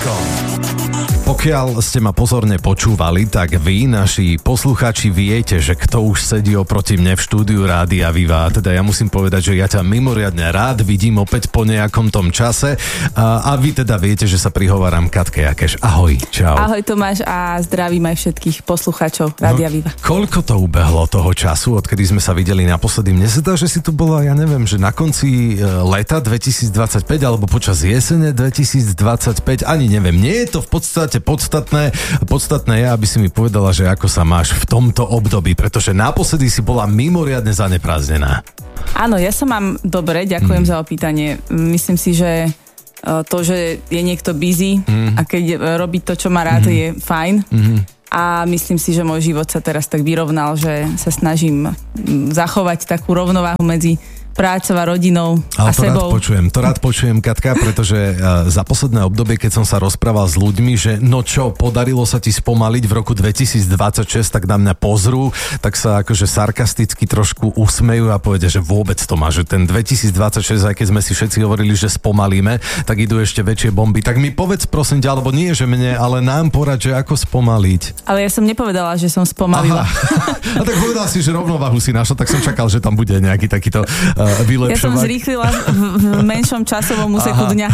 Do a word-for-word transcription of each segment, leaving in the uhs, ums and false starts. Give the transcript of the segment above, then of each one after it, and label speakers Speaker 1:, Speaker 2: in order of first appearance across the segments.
Speaker 1: Vaškom. Pokiaľ ste ma pozorne počúvali, tak vy, naši posluchači, viete, že kto už sedí oproti mne v štúdiu Rádia Viva. Teda ja musím povedať, že ja ťa mimoriadne rád vidím opäť po nejakom tom čase. A, a vy teda viete, že sa prihováram Katke Jakeš. Ahoj, čau.
Speaker 2: Ahoj Tomáš a zdravím aj všetkých posluchačov Rádia Viva.
Speaker 1: No, koľko to ubehlo toho času, odkedy sme sa videli naposledy? Mne sa dá, že si tu bola, ja neviem, že na konci leta dvetisícdvadsaťpäť alebo počas jesene dvetisícdvadsaťpäť, ani neviem. Nie je to v podstate podstatné. Podstatné je, aby si mi povedala, že ako sa máš v tomto období, pretože naposledy si bola mimoriadne zaneprázdnená.
Speaker 2: Áno, ja sa mám dobre, ďakujem mm. za opýtanie. Myslím si, že to, že je niekto busy mm. a keď robí to, čo má rád, mm. je fajn. Mm. A myslím si, že môj život sa teraz tak vyrovnal, že sa snažím zachovať takú rovnováhu medzi prácou a rodinou a
Speaker 1: Ale to
Speaker 2: sebou.
Speaker 1: rád počujem, to rád počujem, Katka, pretože uh, za posledné obdobie, keď som sa rozprával s ľuďmi, že no čo, podarilo sa ti spomaliť v roku dvetisícdvadsaťšesť, tak na mňa pozrú, tak sa akože sarkasticky trošku usmejú a povedia, že vôbec to má, že ten dvetisícdvadsaťšesť, aj keď sme si všetci hovorili, že spomalíme, tak idú ešte väčšie bomby. Tak mi povedz prosím ťa, alebo nie, že mne, ale nám porad, že ako spomaliť.
Speaker 2: Ale ja som nepovedala, že som spomalila.
Speaker 1: A tak povedal si, že rovnováhu si našla, tak som čakal, že tam bude nejaký takýto uh, vylepšovať.
Speaker 2: Ja som zrýchlila v, v menšom časovom úseku dňa.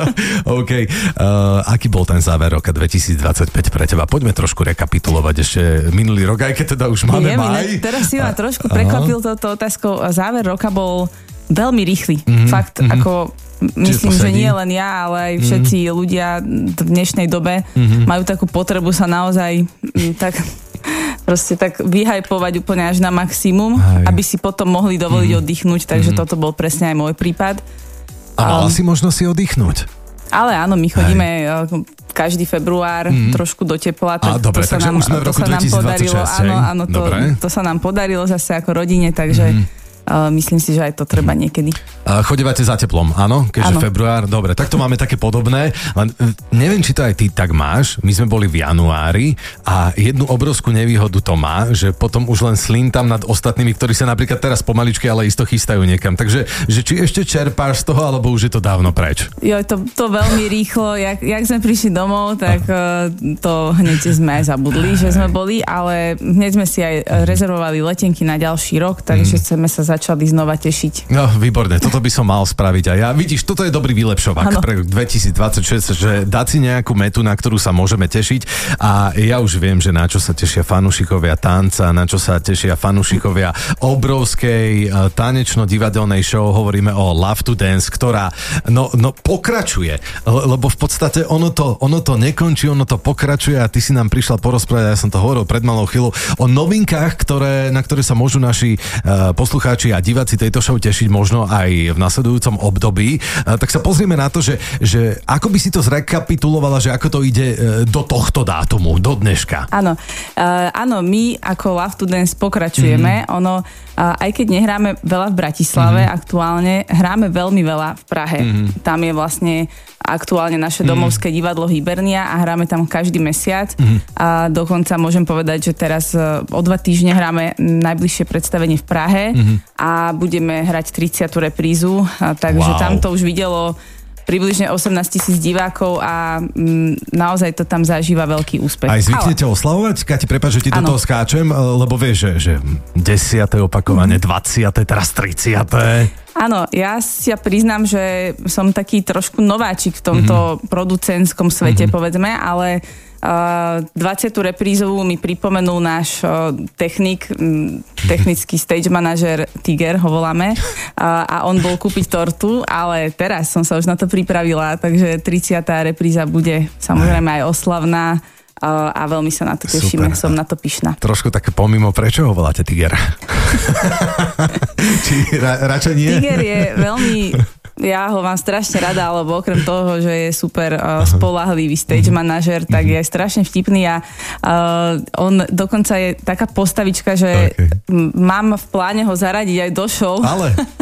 Speaker 1: OK. Uh, aký bol ten záver roka dvetisícdvadsaťpäť pre teba? Poďme trošku rekapitulovať ešte minulý rok, aj keď teda už máme maj.
Speaker 2: Teraz si ma trošku prekvapil touto otázkou. Záver roka bol veľmi rýchly. Mm-hmm, Fakt, mm-hmm. ako myslím, že nie len ja, ale aj všetci mm-hmm. ľudia v dnešnej dobe mm-hmm. majú takú potrebu sa naozaj m, tak... proste tak vyhajpovať úplne až na maximum, aj. aby si potom mohli dovoliť mm. oddychnúť, takže mm. toto bol presne aj môj prípad.
Speaker 1: A mala um, si možno si oddychnúť?
Speaker 2: Ale áno, my chodíme aj. každý február mm. trošku do tepla.
Speaker 1: Tak A, dobre,
Speaker 2: to sa
Speaker 1: takže
Speaker 2: nám,
Speaker 1: už sme v roku dvetisícdvadsaťšesť.
Speaker 2: Áno, áno, to, to sa nám podarilo zase ako rodine, takže... Mm. Uh, myslím si, že aj to treba niekedy.
Speaker 1: Uh, chodívate za teplom, áno? Keďže áno. Február, dobre, tak to máme také podobné. Len uh, neviem, či to aj ty tak máš. My sme boli v januári a jednu obrovskú nevýhodu to má, že potom už len slintam nad ostatnými, ktorí sa napríklad teraz pomaličky, ale isto chystajú niekam. Takže že či ešte čerpáš z toho, alebo už je to dávno preč?
Speaker 2: Jo, to, to veľmi rýchlo. Jak, jak sme prišli domov, tak uh, to hneď sme aj zabudli, že sme boli, ale hneď sme si aj rezervovali letenky na ďalší rok, takže mm. chceme sa začali znova tešiť. No,
Speaker 1: výborné, toto by som mal spraviť a ja, vidíš, toto je dobrý výlepšovák ano. Pre dvetisícdvadsaťšesť, že dať si nejakú metu, na ktorú sa môžeme tešiť a ja už viem, že na čo sa tešia fanúšikovia tanca, na čo sa tešia fanúšikovia obrovskej tanečno-divadelnej show, hovoríme o Love to Dance, ktorá no, no pokračuje, lebo v podstate ono to, ono to nekončí, ono to pokračuje a ty si nám prišla porozprávať, ja som to hovoril pred malou chvíľou, o novinkách, ktoré, na ktoré sa môžu naši uh, poslucháči a diváci tejto show tešiť možno aj v nasledujúcom období. Tak sa pozrieme na to, že, že ako by si to zrekapitulovala, že ako to ide do tohto dátumu, do dneška.
Speaker 2: Áno, uh, áno, my ako Love to Dance pokračujeme. Mm. Ono, uh, aj keď nehráme veľa v Bratislave mm. aktuálne, hráme veľmi veľa v Prahe. Mm. Tam je vlastne aktuálne naše domovské divadlo Hibernia a hráme tam každý mesiac. Mm. A dokonca môžem povedať, že teraz o dva týždne hráme najbližšie predstavenie v Prahe mm. a budeme hrať tridsiatu reprízu. A takže wow. tam to už videlo približne osemnásť tisíc divákov a mm, naozaj to tam zažíva veľký úspech. Aj
Speaker 1: zvyknete Ale... oslavovať? Kati, prepáč, že ti do toho skáčem, lebo vieš, že, že desiate opakovanie, mm. dvadsiate, teraz tridsiate
Speaker 2: Áno, ja si ja priznám, že som taký trošku nováčik v tomto mm-hmm. producentskom svete, mm-hmm. povedzme, ale uh, dvadsiatu reprízu mi pripomenul náš uh, technik, um, technický stage manažer Tiger, ho voláme, uh, a on bol kúpiť tortu, ale teraz som sa už na to pripravila, takže tridsiata repríza bude samozrejme aj oslavná. Uh, a veľmi sa na to tešíme, Super. Som na to pyšná.
Speaker 1: Trošku také pomimo, prečo ho voláte Tiger? Či ra, radšej nie?
Speaker 2: Tiger je veľmi, ja ho mám strašne rada, lebo okrem toho, že je super uh, spolahlivý stage manažer, tak je strašne vtipný a uh, on dokonca je taká postavička, že okay. mám v pláne ho zaradiť aj do show.
Speaker 1: Ale...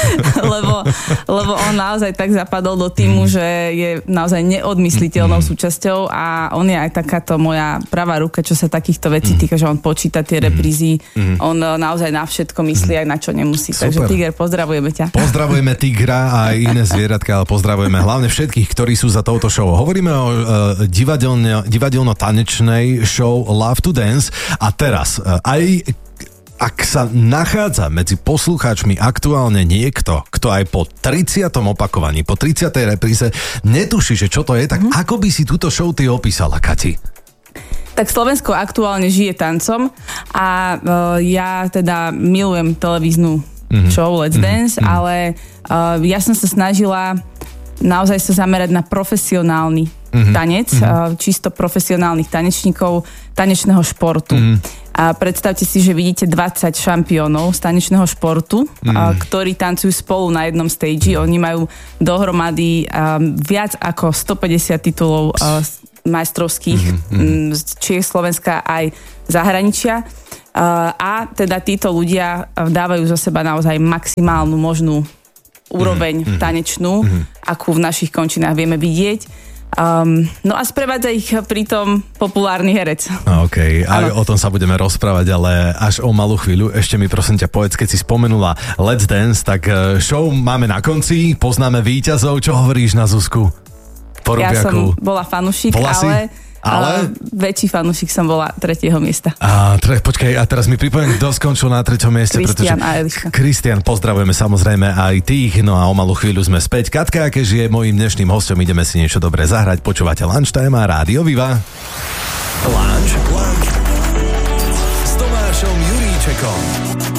Speaker 2: lebo, lebo on naozaj tak zapadol do týmu, mm. že je naozaj neodmysliteľnou mm. súčasťou a on je aj takáto moja pravá ruka, čo sa takýchto vecí mm. týka, že on počíta tie reprízy, mm. on naozaj na všetko myslí, mm. aj na čo nemusí. Super. Takže Tiger, pozdravujeme ťa.
Speaker 1: Pozdravujeme Tigra a iné zvieratka, ale pozdravujeme hlavne všetkých, ktorí sú za touto show. Hovoríme o uh, divadelne, divadelno-tanečnej show Love to Dance a teraz uh, aj ak sa nachádza medzi poslucháčmi aktuálne niekto, kto aj po tridsiatom opakovaní, po tridsiatej repríze netuší, že čo to je, tak mm. ako by si túto show ty opísala, Kati?
Speaker 2: Tak Slovensko aktuálne žije tancom a uh, ja teda milujem televíznu mm-hmm. show Let's Dance, mm-hmm. ale uh, ja som sa snažila naozaj sa zamerať na profesionálny mm-hmm. tanec, mm-hmm. čisto profesionálnych tanečníkov tanečného športu. Mm-hmm. A predstavte si, že vidíte dvadsať šampiónov z tanečného športu, mm-hmm. a, ktorí tancujú spolu na jednom stage. Oni majú dohromady a, viac ako stopäťdesiat titulov a, majstrovských mm-hmm. z Čiech, Slovenska aj zahraničia. A, a teda títo ľudia dávajú zo seba naozaj maximálnu možnú úroveň mm-hmm. tanečnú, mm-hmm. akú v našich končinách vieme vidieť. Um, no a sprevádza ich pritom populárny herec.
Speaker 1: OK, aj o tom sa budeme rozprávať, ale až o malú chvíľu. Ešte mi prosím ťa povedz, keď si spomenula Let's Dance, tak show máme na konci, poznáme víťazov. Čo hovoríš na Zuzku?
Speaker 2: Ja som bola fanušik, ale...
Speaker 1: Ale?
Speaker 2: Väčší fanúšik som bola tretieho miesta.
Speaker 1: A, tre, počkaj, a teraz mi pripomeň, kto skončil na treťom mieste.
Speaker 2: Kristian a Eliška.
Speaker 1: Kristian, pozdravujeme samozrejme aj tých, no a o malú chvíľu sme späť. Katka Akeš je mojím dnešným hosťom, ideme si niečo dobré zahrať. Počúvate Lunchtime a Rádio Viva. Lunch, lunch s Tomášom Juríčekom.